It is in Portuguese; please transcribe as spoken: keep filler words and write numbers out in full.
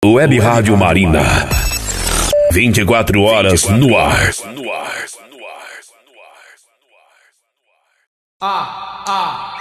Web Rádio Marina. vinte e quatro horas no ar. Ah, ah.